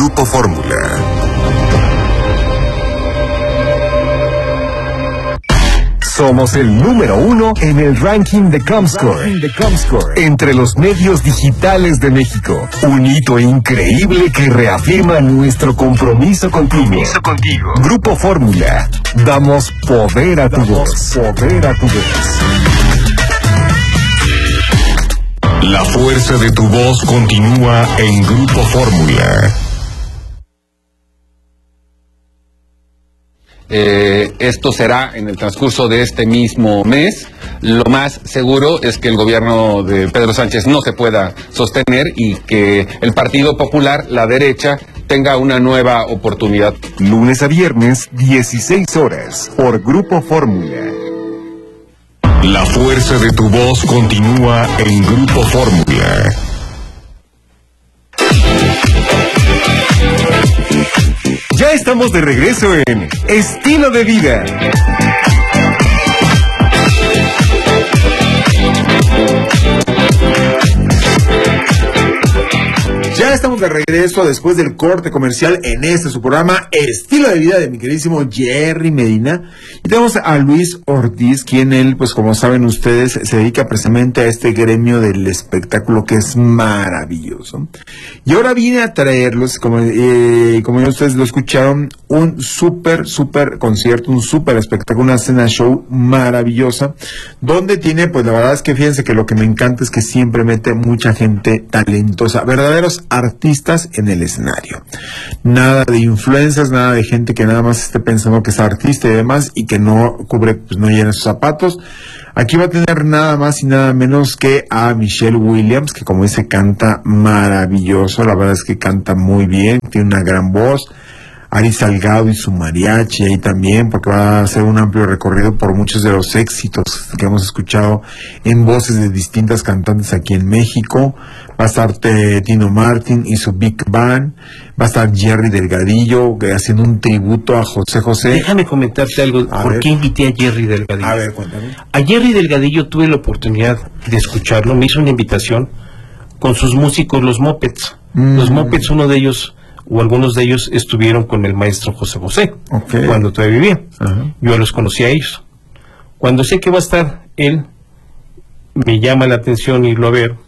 Grupo Fórmula. Somos el número 1 en el ranking de Comscore, entre los medios digitales de México. Un hito increíble que reafirma nuestro compromiso contigo. Grupo Fórmula. Damos poder a tu voz. La fuerza de tu voz continúa en Grupo Fórmula. Esto será en el transcurso de este mismo mes. Lo más seguro es que el gobierno de Pedro Sánchez no se pueda sostener y que el Partido Popular, la derecha, tenga una nueva oportunidad. Lunes a viernes, 16 horas, por Grupo Fórmula. La fuerza de tu voz continúa en Grupo Fórmula. Ya estamos de regreso en Estilo de Vida. Ya estamos de regreso después del corte comercial en su programa Estilo de Vida de mi queridísimo Jerry Medina. Y tenemos a Luis Ortiz, quien él, pues como saben ustedes, se dedica precisamente a este gremio del espectáculo que es maravilloso. Y ahora viene a traerlos, como ya ustedes lo escucharon, un súper concierto, un súper espectáculo, una cena show maravillosa, donde tiene, pues la verdad es que fíjense que lo que me encanta es que siempre mete mucha gente talentosa, verdaderos artistas en el escenario. Nada de influencers, nada de gente que nada más esté pensando que es artista y demás y que no cubre, pues no llena sus zapatos. Aquí va a tener nada más y nada menos que a Michelle Williams, que como dice canta maravilloso, la verdad es que canta muy bien, tiene una gran voz. Ari Salgado y su mariachi ahí también, porque va a hacer un amplio recorrido por muchos de los éxitos que hemos escuchado en voces de distintas cantantes aquí en México. Va a estar Tino Martin y su Big Band. Va a estar Jerry Delgadillo haciendo un tributo a José José. Déjame comentarte algo. ¿Por qué invité a Jerry Delgadillo? A ver, cuéntame. A Jerry Delgadillo tuve la oportunidad de escucharlo. Me hizo una invitación con sus músicos, los Muppets. Los Muppets, uno de ellos, o algunos de ellos, estuvieron con el maestro José José, cuando todavía vivía. Yo los conocí a ellos. Cuando sé que va a estar él, me llama la atención irlo a ver.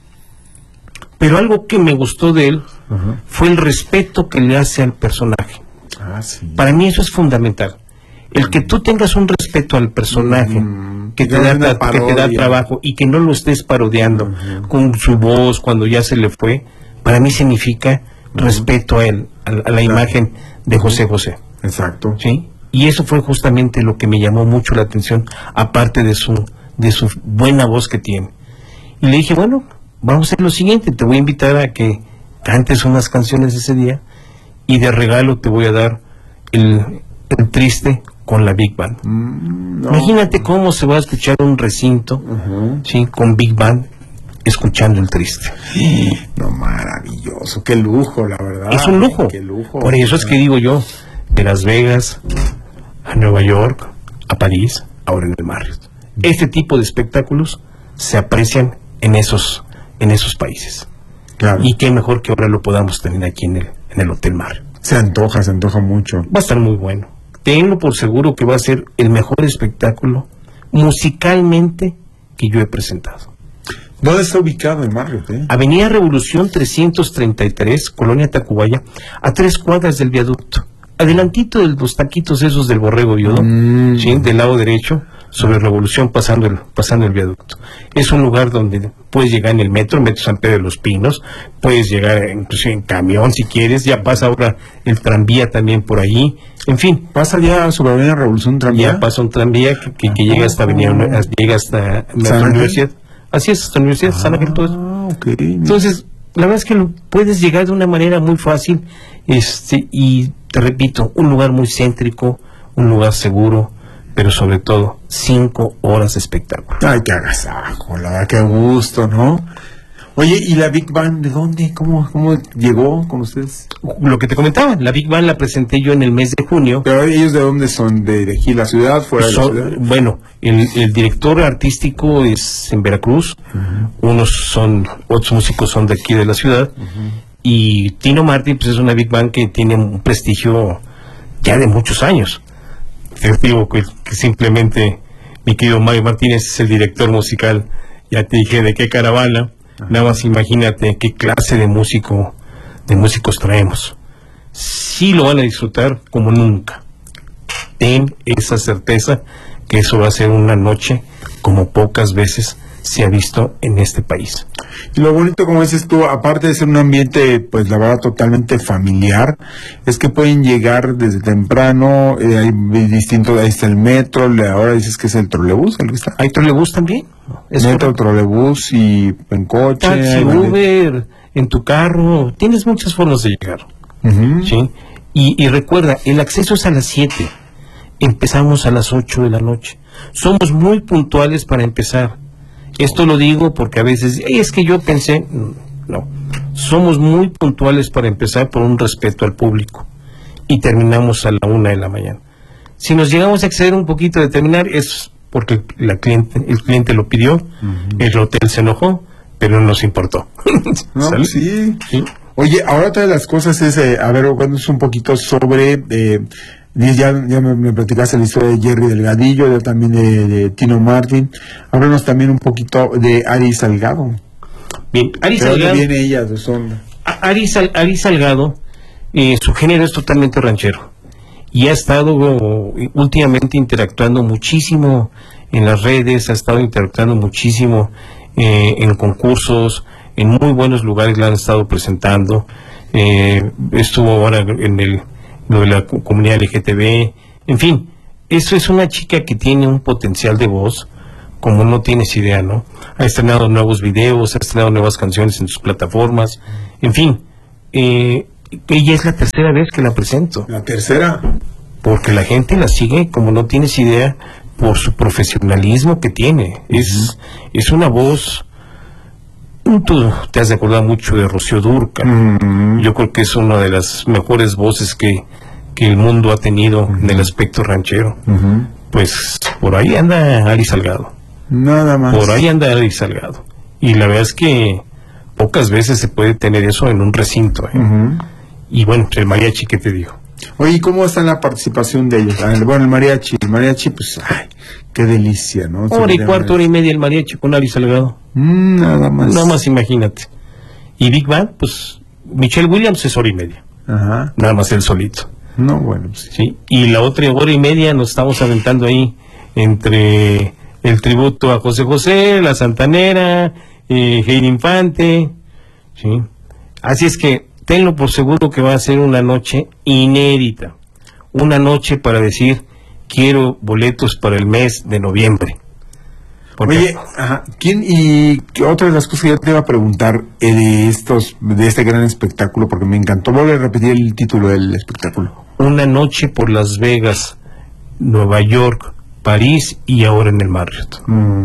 Pero algo que me gustó de él fue el respeto que le hace al personaje. Para mí eso es fundamental. El que tú tengas un respeto al personaje que te da trabajo y que no lo estés parodiando con su voz cuando ya se le fue, para mí significa respeto a él, a la imagen de José José. Exacto. ¿Sí? Y eso fue justamente lo que me llamó mucho la atención, aparte de su buena voz que tiene. Y le dije, bueno, vamos a hacer lo siguiente, te voy a invitar a que cantes unas canciones ese día y de regalo te voy a dar el Triste con la Big Band. Imagínate cómo se va a escuchar un recinto, ¿sí? Con Big Band escuchando el Triste. No, maravilloso, qué lujo, la verdad. Es un lujo. Qué lujo. Por eso es que digo yo, de Las Vegas a Nueva York, a París, ahora en el Marriott. Este tipo de espectáculos se aprecian en esos países. Claro. Y qué mejor que ahora lo podamos tener aquí en el Hotel Marriott. Se antoja mucho. Va a estar muy bueno. Tengo por seguro que va a ser el mejor espectáculo musicalmente que yo he presentado. ¿Dónde está ubicado el Marriott? Avenida Revolución 333, Colonia Tacubaya, a 3 cuadras del viaducto. Adelantito de los taquitos esos del Borrego Viudo, ¿sí? Del lado derecho, sobre Revolución, pasando el viaducto. Es un lugar donde puedes llegar en el metro San Pedro de los Pinos, puedes llegar inclusive en camión si quieres, ya pasa ahora el tranvía también por ahí, en fin. ¿Pasa ya sobre Avenida Revolución un tranvía? Ya pasa un tranvía que llega hasta llega hasta la universidad. Así es, hasta la Universidad de San Ángel, todo eso. Entonces, la verdad es que puedes llegar de una manera muy fácil, y te repito, un lugar muy céntrico, un lugar seguro, pero sobre todo 5 horas de espectáculo. Ay, qué agasajo, la verdad, qué gusto, ¿no? Oye, ¿y la Big Band de dónde? ¿Cómo llegó con ustedes? Lo que te comentaba, la Big Band la presenté yo en el mes de junio. ¿Pero ellos de dónde son? ¿De aquí, la ciudad, fuera de la ciudad? Bueno, el director artístico es en Veracruz, otros músicos son de aquí de la ciudad, Y Tino Martin pues es una big band que tiene un prestigio ya de muchos años. Te digo que simplemente mi querido Mario Martínez es el director musical. Ya te dije de qué caravana. Nada más imagínate qué clase de músicos traemos. Sí lo van a disfrutar como nunca. Ten esa certeza que eso va a ser una noche como pocas veces se ha visto en este país. Y lo bonito, como dices tú, aparte de ser un ambiente, pues la verdad, totalmente familiar, es que pueden llegar desde temprano, hay distintos, ahí está el metro, ahora dices que es el trolebús, el que está. ¿Hay trolebús también? Metro, trolebús y en coche. Taxi, Uber, en tu carro, tienes muchas formas de llegar. ¿Sí? Y recuerda, el acceso es a las 7, empezamos a las 8 de la noche. Somos muy puntuales para empezar. Esto lo digo porque a veces, es que yo pensé, no, somos muy puntuales para empezar por un respeto al público y terminamos a la 1 de la mañana. Si nos llegamos a exceder un poquito de terminar es porque el cliente lo pidió, el hotel se enojó, pero no nos importó. No, sí. Oye, ahora otra de las cosas es, a ver, cuéntanos un poquito sobre... ya me platicaste la historia de Jerry Delgadillo, ya también de Tino Martin. Háblanos también un poquito de Ari Salgado. Bien, Ari Salgado. ¿De dónde viene ella? ¿De dónde? Ari Salgado, su género es totalmente ranchero. Y ha estado últimamente interactuando muchísimo en las redes, ha estado interactuando muchísimo en concursos, en muy buenos lugares la han estado presentando. Estuvo ahora en lo de la comunidad LGTB, en fin, eso es una chica que tiene un potencial de voz como no tienes idea, ¿no? Ha estrenado nuevos videos, ha estrenado nuevas canciones en sus plataformas, en fin, ella es la tercera vez que la presento. ¿La tercera? Porque la gente la sigue como no tienes idea por su profesionalismo que tiene, es una voz... Tú te has de acordar mucho de Rocío Dúrcal. Yo creo que es una de las mejores voces que el mundo ha tenido en el aspecto ranchero. Pues por ahí anda Ari Salgado. Nada más. Por ahí anda Ari Salgado. Y la verdad es que pocas veces se puede tener eso en un recinto. Y bueno, el mariachi, ¿qué te digo? Oye, ¿y cómo está la participación de ellos? Bueno, el mariachi, pues, ay, qué delicia, ¿no? Hora y cuarto, hora y media el mariachi con Ari Salgado. Nada más. Nada más, imagínate. Y Big Band, pues, Michelle Williams es hora y media. Nada más él solito. No, bueno, pues, sí. Y la otra hora y media nos estamos aventando ahí entre el tributo a José José, la Santanera, Jair Infante, ¿sí? Así es que tenlo por seguro que va a ser una noche inédita, una noche para decir quiero boletos para el mes de noviembre. Oye, ¿quién y otra de las cosas que yo te iba a preguntar de este gran espectáculo, porque me encantó volver a repetir el título del espectáculo? Una noche por Las Vegas, Nueva York, París y ahora en el Marriott.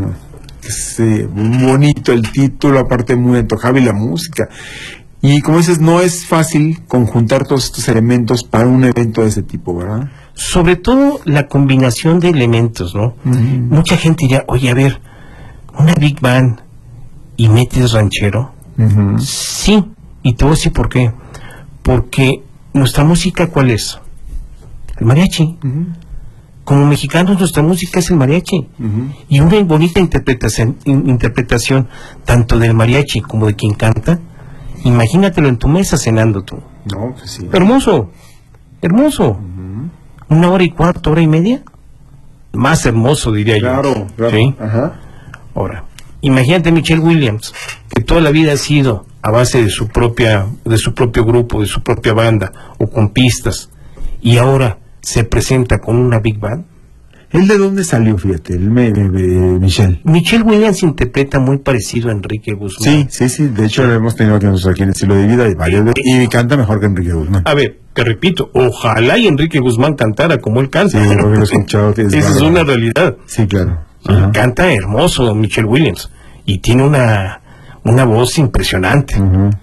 Muy bonito el título, aparte muy antojable y la música. Y como dices, no es fácil conjuntar todos estos elementos para un evento de ese tipo, ¿verdad? Sobre todo la combinación de elementos, ¿no? Mucha gente dirá, oye, a ver, una big band y metes ranchero. Sí, y te voy a decir por qué. Porque nuestra música, ¿cuál es? El mariachi. Como mexicanos, nuestra música es el mariachi. Y una bonita interpretación tanto del mariachi como de quien canta. Imagínatelo en tu mesa cenando tú. No, pues sí. Hermoso, hermoso. Una hora y cuarto, hora y media. Más hermoso, diría yo. Claro. ¿Sí? Ahora, imagínate Michelle Williams, que toda la vida ha sido a base de su propio grupo, de su propia banda, o con pistas, y ahora se presenta con una big band. ¿Él de dónde salió, fíjate, Michelle? Michelle Williams interpreta muy parecido a Enrique Guzmán. Sí, de hecho lo hemos tenido aquí en Estilo de Vida y canta mejor que Enrique Guzmán. A ver, te repito, ojalá y Enrique Guzmán cantara como él canta. Sí, porque lo he escuchado. Esa es una realidad. Sí, claro. Canta hermoso Michelle Williams y tiene una voz impresionante.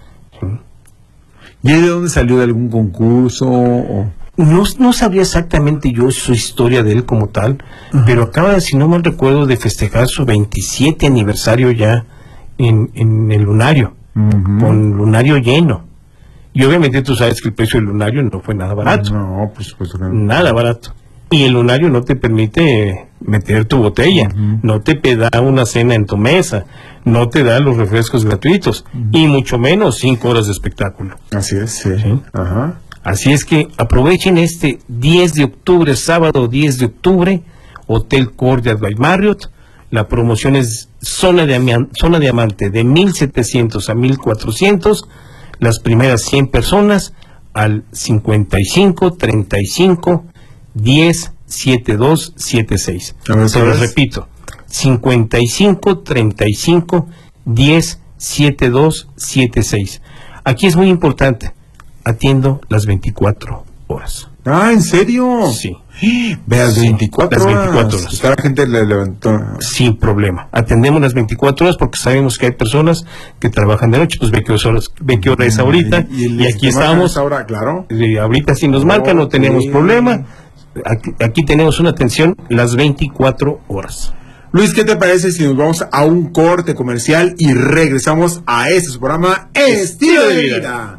¿Y de dónde salió? ¿De algún concurso? No sabría exactamente yo su historia de él como tal, pero acaba, si no mal recuerdo, de festejar su 27 aniversario ya en el Lunario, con Lunario lleno. Y obviamente tú sabes que el precio del lunario no fue nada barato. No, por supuesto que no. Nada barato. Y el lunario no te permite meter tu botella, no te da una cena en tu mesa, no te da los refrescos gratuitos, y mucho menos 5 horas de espectáculo. Así es, sí. ¿Sí? Ajá. Así es que aprovechen este 10 de octubre, sábado 10 de octubre, Hotel Courtyard by Marriott. La promoción es zona diamante de 1,700 a 1,400. Las primeras 100 personas al 55 35 10 72 76. Se lo repito, 55 35 10 72 76. Aquí es muy importante, atiendo las 24 horas. Ah, ¿en serio? Sí. Veas, 24 las 24 horas. Está la gente le levantó. Sin problema. Atendemos las 24 horas porque sabemos que hay personas que trabajan de noche. Pues ve qué hora es ahorita. Y aquí estamos. Ahora, claro. Ahorita si nos marcan no tenemos problema. Aquí tenemos una atención las 24 horas. Luis, ¿qué te parece si nos vamos a un corte comercial y regresamos a este programa Estilo de Vida?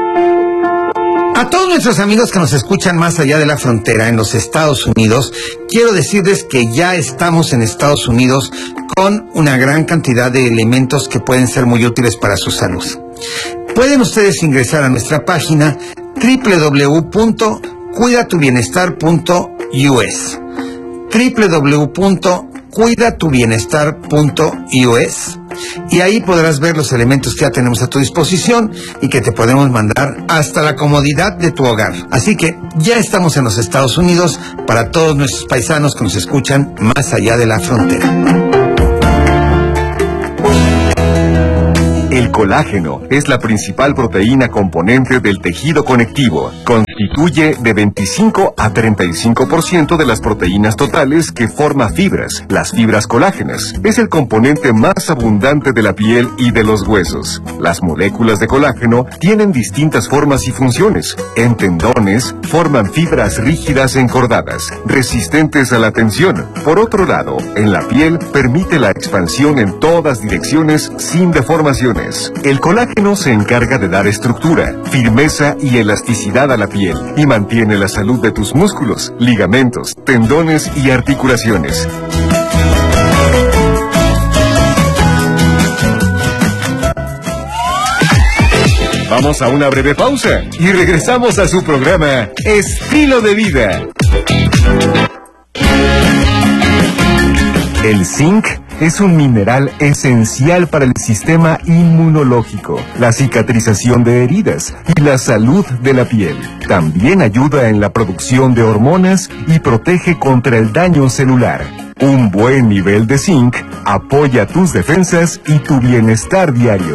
A todos nuestros amigos que nos escuchan más allá de la frontera, en los Estados Unidos, quiero decirles que ya estamos en Estados Unidos con una gran cantidad de elementos que pueden ser muy útiles para su salud. Pueden ustedes ingresar a nuestra página www.cuidatubienestar.us www.cuidatubienestar.us y ahí podrás ver los elementos que ya tenemos a tu disposición y que te podemos mandar hasta la comodidad de tu hogar. Así que ya estamos en los Estados Unidos para todos nuestros paisanos que nos escuchan más allá de la frontera. El colágeno es la principal proteína componente del tejido conectivo. Constituye de 25 a 35% de las proteínas totales que forma fibras, las fibras colágenas. Es el componente más abundante de la piel y de los huesos. Las moléculas de colágeno tienen distintas formas y funciones. En tendones, forman fibras rígidas encordadas, resistentes a la tensión. Por otro lado, en la piel permite la expansión en todas direcciones sin deformaciones. El colágeno se encarga de dar estructura, firmeza y elasticidad a la piel y mantiene la salud de tus músculos, ligamentos, tendones y articulaciones. Vamos a una breve pausa y regresamos a su programa Estilo de Vida. El zinc es un mineral esencial para el sistema inmunológico, la cicatrización de heridas y la salud de la piel. También ayuda en la producción de hormonas y protege contra el daño celular. Un buen nivel de zinc apoya tus defensas y tu bienestar diario.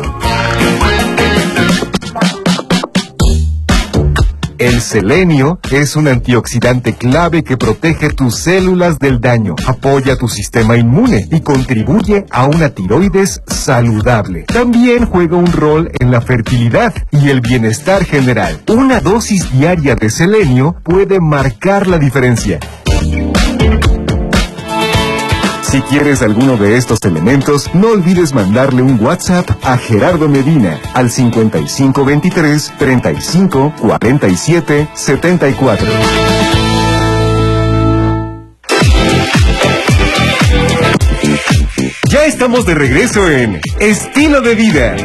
El selenio es un antioxidante clave que protege tus células del daño, apoya tu sistema inmune y contribuye a una tiroides saludable. También juega un rol en la fertilidad y el bienestar general. Una dosis diaria de selenio puede marcar la diferencia. Si quieres alguno de estos elementos, no olvides mandarle un WhatsApp a Gerardo Medina al 5523 35 47 74. Ya estamos de regreso en Estilo de Vida.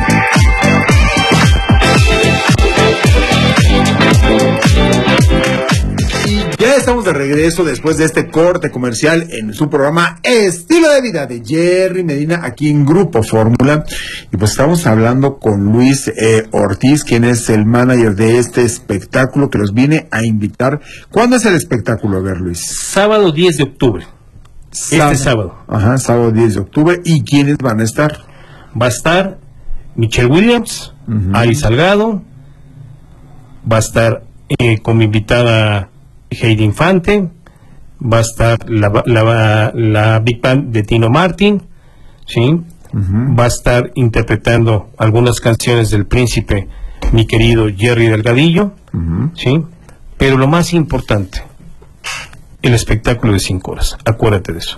Ya estamos de regreso después de este corte comercial en su programa Estilo de Vida de Jerry Medina aquí en Grupo Fórmula. Y pues estamos hablando con Luis Ortiz, quien es el manager de este espectáculo que los viene a invitar. ¿Cuándo es el espectáculo? A ver, Luis. Sábado 10 de octubre. Este sábado. Ajá, sábado 10 de octubre. ¿Y quiénes van a estar? Va a estar Michelle Williams, Ari Salgado, va a estar como invitada Heidi Infante, va a estar la Big Band de Tino Martin, ¿sí? Va a estar interpretando algunas canciones del Príncipe, mi querido Jerry Delgadillo, ¿sí? Pero lo más importante, el espectáculo de 5 horas, acuérdate de eso.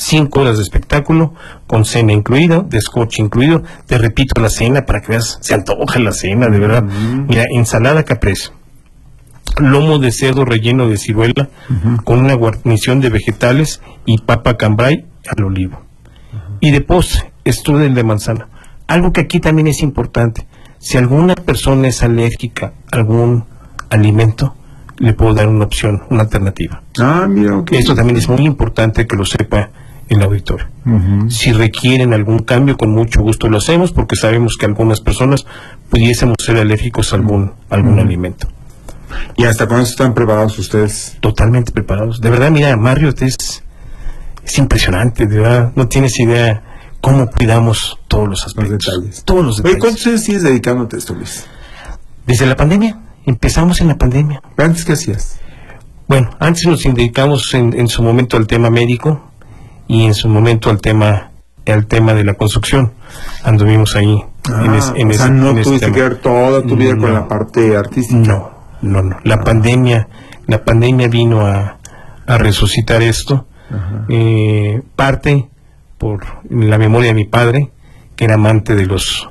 5 horas de espectáculo, con cena incluida, descorche incluido. Te repito la cena para que veas, se antoja la cena, de verdad. Mira, ensalada caprese, lomo de cerdo relleno de ciruela, con una guarnición de vegetales y papa cambray al olivo. Y de postre, strudel de manzana. Algo que aquí también es importante: si alguna persona es alérgica a algún alimento, le puedo dar una opción, una alternativa. Mira, ok. Esto también es muy importante que lo sepa el auditorio. Si requieren algún cambio, con mucho gusto lo hacemos, porque sabemos que algunas personas pudiésemos ser alérgicos a algún alimento. ¿Y hasta con eso están preparados ustedes? Totalmente preparados. De verdad, mira, Marriott es impresionante, de verdad. No tienes idea cómo cuidamos todos los aspectos. Los detalles. Todos los detalles. Oye, ¿cuántos años tienes dedicándote a esto, Luis? Desde la pandemia. Empezamos en la pandemia. ¿Antes qué hacías? Bueno, antes nos dedicamos en su momento al tema médico y en su momento al tema de la construcción. Anduvimos ahí no tuviste que ver toda tu vida con la parte artística. No. La pandemia vino a resucitar esto. Parte por la memoria de mi padre, que era amante de los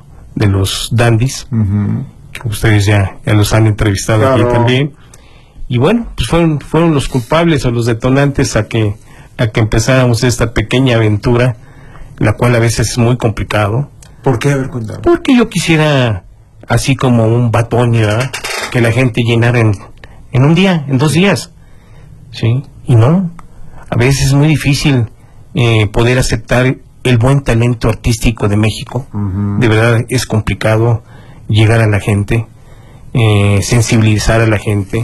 dandies. Que ustedes ya los han entrevistado aquí también. Y bueno, pues fueron los culpables o los detonantes a que empezáramos esta pequeña aventura, la cual a veces es muy complicado. ¿Por qué? A ver, cuéntame. Porque yo quisiera, así como un batón, ¿verdad?, que la gente llenara en un día, en 2 días. ¿Sí? Y no. A veces es muy difícil poder aceptar el buen talento artístico de México. De verdad es complicado llegar a la gente, sensibilizar a la gente,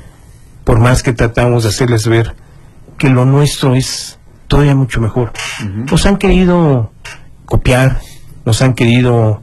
por más que tratamos de hacerles ver que lo nuestro es todavía mucho mejor. Nos han querido copiar, nos han querido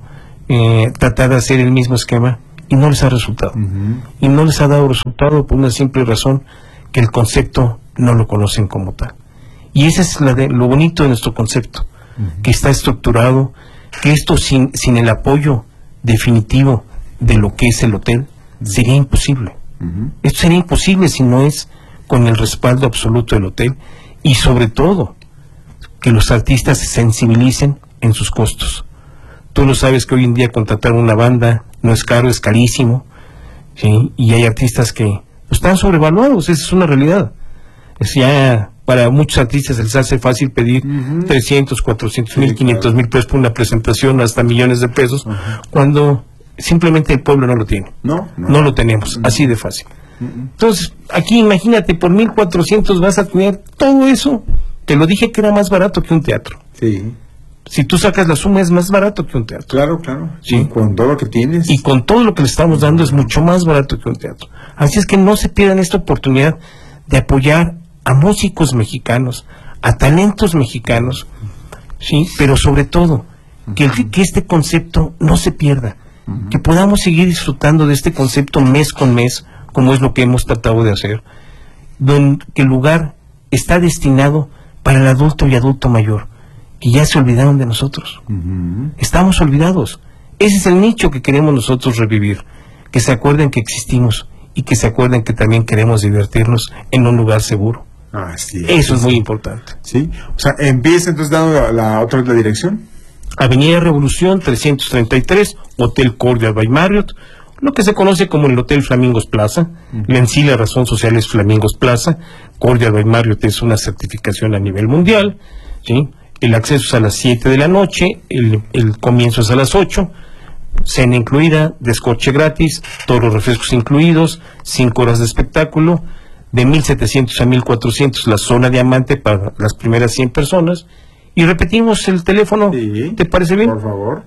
tratar de hacer el mismo esquema y no les ha resultado. Y no les ha dado resultado por una simple razón: que el concepto no lo conocen como tal. Y ese es lo bonito de nuestro concepto, que está estructurado, que esto sin el apoyo definitivo de lo que es el hotel sería imposible. Esto sería imposible si no es con el respaldo absoluto del hotel, y sobre todo que los artistas se sensibilicen en sus costos. Tú lo sabes que hoy en día contratar una banda no es caro, es carísimo, ¿sí? Y hay artistas que están sobrevaluados, esa es una realidad. Es ya, para muchos artistas se les hace fácil pedir 300, 400 mil, 500 mil pesos por una presentación, hasta millones de pesos, cuando simplemente el pueblo no lo tiene. No lo tenemos, así de fácil. Entonces, aquí imagínate, por 1,400 vas a tener todo eso. Te lo dije que era más barato que un teatro. Sí. Si tú sacas la suma, es más barato que un teatro. Claro. Sí. Y con todo lo que tienes. Y con todo lo que le estamos dando es mucho más barato que un teatro. Así es que no se pierdan esta oportunidad de apoyar a músicos mexicanos, a talentos mexicanos, sí, pero sobre todo que este concepto no se pierda, que podamos seguir disfrutando de este concepto mes con mes, como es lo que hemos tratado de hacer, que el lugar está destinado para el adulto y adulto mayor, que ya se olvidaron de nosotros. Estamos olvidados. Ese es el nicho que queremos nosotros revivir, que se acuerden que existimos y que se acuerden que también queremos divertirnos en un lugar seguro. Así es. Eso es muy importante. Sí, o sea, empieza entonces dando la dirección. Avenida Revolución 333, Hotel Cordial by Marriott, lo que se conoce como el Hotel Flamingos Plaza. En sí la razón social es Flamingos Plaza. Cordial by Marriott es una certificación a nivel mundial, ¿sí? El acceso es a las 7 de la noche, el comienzo es a las 8, cena incluida, descorche gratis, todos los refrescos incluidos, 5 horas de espectáculo, de 1,700 a 1,400 la zona diamante para las primeras 100 personas. Y repetimos el teléfono, sí, ¿te parece bien? Por favor.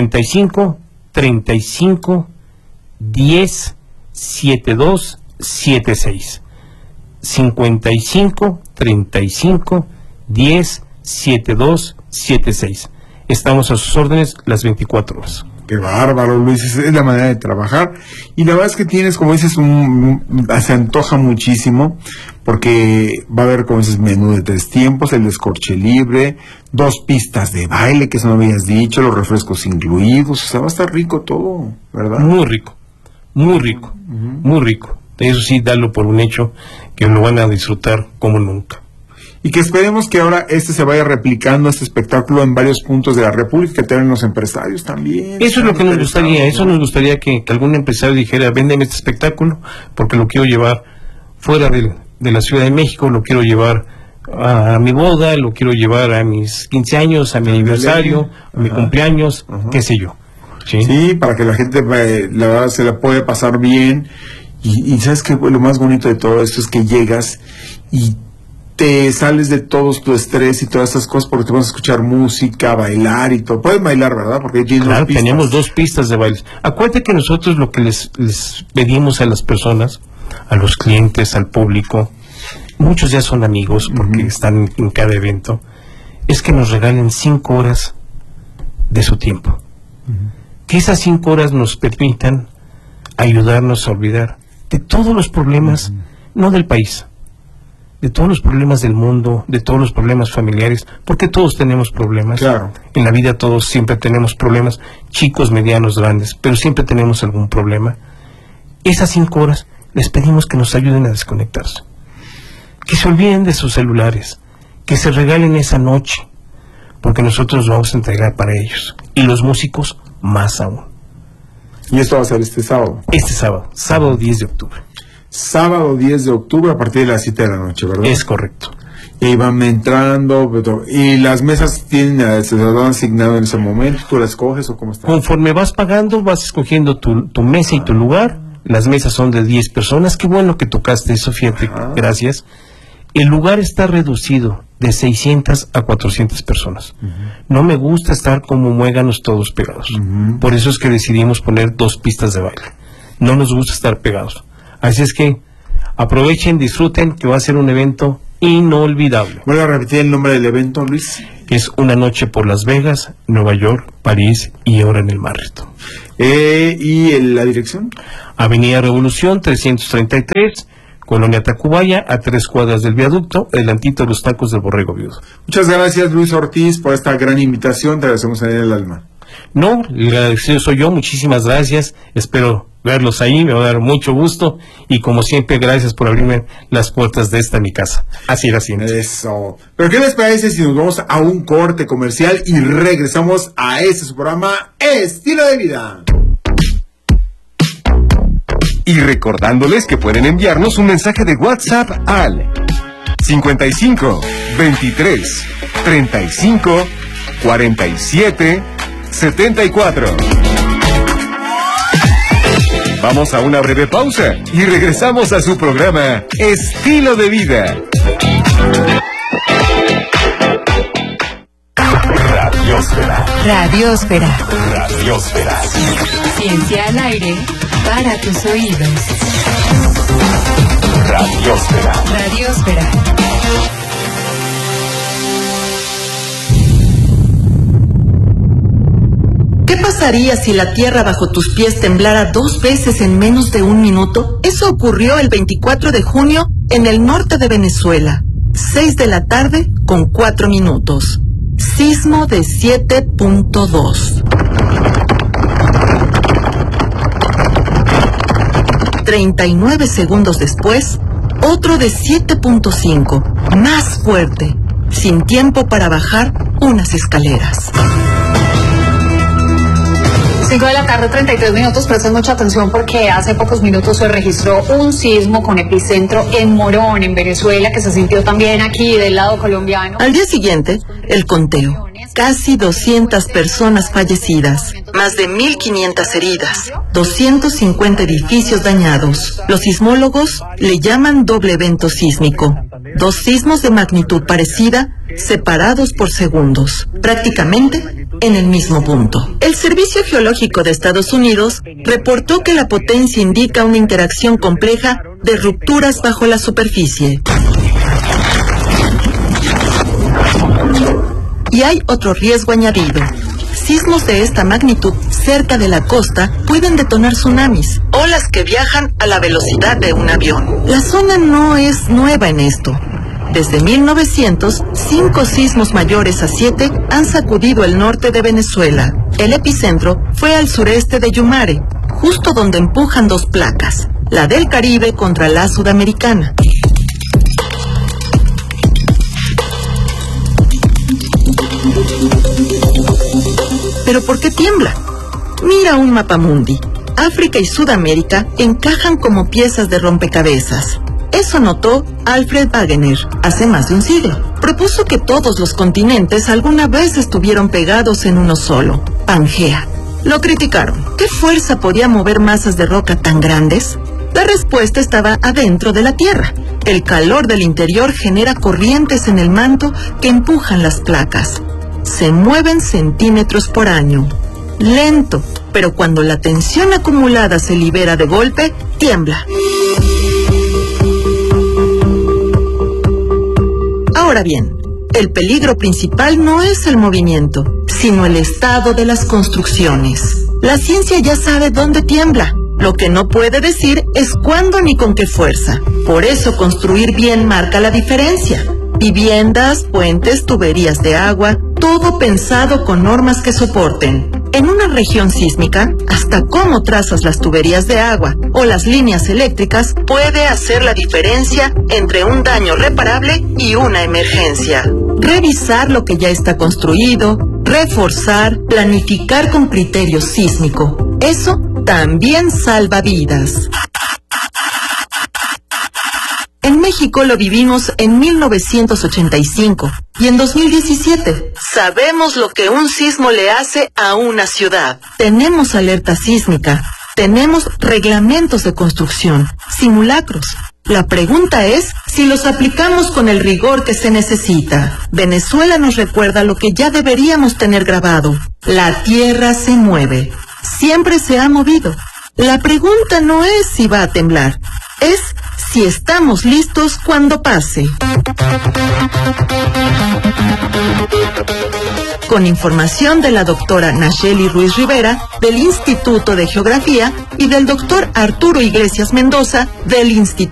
55 35 10 72 76. 55 35 10 72 76. Estamos a sus órdenes las 24 horas. Qué bárbaro, Luis, es la manera de trabajar. Y la verdad es que tienes, como dices, se antoja muchísimo, porque va a haber, como dices, menú de 3 tiempos, el descorche libre, 2 pistas de baile, que eso no habías dicho, los refrescos incluidos, o sea, va a estar rico todo, ¿verdad? Muy rico, muy rico, muy rico. Eso sí, darlo por un hecho, que lo van a disfrutar como nunca. Y que esperemos que ahora se vaya replicando, este espectáculo, en varios puntos de la República, que tengan los empresarios también. Eso es lo que nos gustaría, nos gustaría que algún empresario dijera, véndeme este espectáculo, porque lo quiero llevar fuera de la Ciudad de México, lo quiero llevar a mi boda, lo quiero llevar a mis 15 años, a mi aniversario, a mi cumpleaños, qué sé yo. Sí, para que la gente, la verdad, se la puede pasar bien. Y ¿sabes qué? Lo más bonito de todo esto es que llegas y te sales de todo tu estrés y todas estas cosas, porque te vas a escuchar música, bailar y todo. Puedes bailar, ¿verdad? Porque claro, tenemos 2 pistas de baile. Acuérdate que nosotros lo que les pedimos a las personas, a los clientes, al público, muchos ya son amigos porque están en cada evento, es que nos regalen 5 horas de su tiempo. Que esas 5 horas nos permitan ayudarnos a olvidar de todos los problemas, no del país, de todos los problemas del mundo, de todos los problemas familiares, porque todos tenemos problemas. Claro. En la vida todos siempre tenemos problemas, chicos, medianos, grandes, pero siempre tenemos algún problema. Esas 5 horas les pedimos que nos ayuden a desconectarse, que se olviden de sus celulares, que se regalen esa noche, porque nosotros lo vamos a entregar para ellos, y los músicos más aún. Y esto va a ser este sábado. Este sábado, sábado 10 de octubre. Sábado 10 de octubre a partir de las 7 de la noche, ¿verdad? Es correcto. Y van entrando, y las mesas se las van asignado en ese momento, ¿tú las escoges o cómo está? Conforme vas pagando, vas escogiendo tu mesa y tu lugar. Las mesas son de 10 personas. Qué bueno que tocaste eso, fíjate, gracias. El lugar está reducido de 600 a 400 personas. No me gusta estar como muéganos todos pegados. Por eso es que decidimos poner 2 pistas de baile. No nos gusta estar pegados. Así es que aprovechen, disfruten, que va a ser un evento inolvidable. ¿Vuelvo a repetir el nombre del evento, Luis? Es una noche por Las Vegas, Nueva York, París y ahora en el Marriott. ¿Y la dirección? Avenida Revolución 333, Colonia Tacubaya, a 3 cuadras del viaducto, delantito de los tacos del Borrego Viudo. Muchas gracias, Luis Ortiz, por esta gran invitación. Te agradecemos en el alma. No, el agradecido soy yo, muchísimas gracias. Espero verlos ahí, me va a dar mucho gusto. Y como siempre, gracias por abrirme las puertas de esta mi casa. Así era siempre. Eso. Pero ¿qué les parece si nos vamos a un corte comercial y regresamos a su programa Estilo de Vida? Y recordándoles que pueden enviarnos un mensaje de WhatsApp al 55 23 35 47 74. Vamos a una breve pausa y regresamos a su programa Estilo de Vida. Radiosfera. Radiosfera. Radiosfera. Ciencia al aire para tus oídos. Radiosfera. Radiosfera. ¿Qué pasaría si la tierra bajo tus pies temblara 2 veces en menos de 1 minuto? Eso ocurrió el 24 de junio en el norte de Venezuela. 6 de la tarde con 4 minutos. Sismo de 7.2. 39 segundos después, otro de 7.5, más fuerte, sin tiempo para bajar unas escaleras. 5 de la tarde, 33 minutos. Presten mucha atención porque hace pocos minutos se registró un sismo con epicentro en Morón, en Venezuela, que se sintió también aquí del lado colombiano. Al día siguiente, el conteo. Casi 200 personas fallecidas, más de 1.500 heridas, 250 edificios dañados. Los sismólogos le llaman doble evento sísmico. 2 sismos de magnitud parecida, separados por segundos, prácticamente en el mismo punto. El Servicio Geológico de Estados Unidos reportó que la potencia indica una interacción compleja de rupturas bajo la superficie. Y hay otro riesgo añadido. Sismos de esta magnitud cerca de la costa pueden detonar tsunamis, olas que viajan a la velocidad de un avión. La zona no es nueva en esto. Desde 1900, 5 sismos mayores a 7 han sacudido el norte de Venezuela. El epicentro fue al sureste de Yumare, justo donde empujan 2 placas, la del Caribe contra la sudamericana. ¿Pero por qué tiembla? Mira un mapamundi. África y Sudamérica encajan como piezas de rompecabezas. Eso notó Alfred Wegener hace más de un siglo. Propuso que todos los continentes alguna vez estuvieron pegados en uno solo, Pangea. Lo criticaron. ¿Qué fuerza podía mover masas de roca tan grandes? La respuesta estaba adentro de la Tierra. El calor del interior genera corrientes en el manto que empujan las placas. Se mueven centímetros por año. Lento, pero cuando la tensión acumulada se libera de golpe, tiembla. Ahora bien, el peligro principal no es el movimiento, sino el estado de las construcciones. La ciencia ya sabe dónde tiembla. Lo que no puede decir es cuándo ni con qué fuerza. Por eso construir bien marca la diferencia. Viviendas, puentes, tuberías de agua, todo pensado con normas que soporten. En una región sísmica, hasta cómo trazas las tuberías de agua o las líneas eléctricas puede hacer la diferencia entre un daño reparable y una emergencia. Revisar lo que ya está construido, reforzar, planificar con criterio sísmico. Eso también salva vidas. En México lo vivimos en 1985 y en 2017. Sabemos lo que un sismo le hace a una ciudad. Tenemos alerta sísmica, tenemos reglamentos de construcción, simulacros. La pregunta es si los aplicamos con el rigor que se necesita. Venezuela nos recuerda lo que ya deberíamos tener grabado. La tierra se mueve. Siempre se ha movido. La pregunta no es si va a temblar, es si estamos listos cuando pase. Con información de la doctora Nacheli Ruiz Rivera, del Instituto de Geografía, y del doctor Arturo Iglesias Mendoza, del Instituto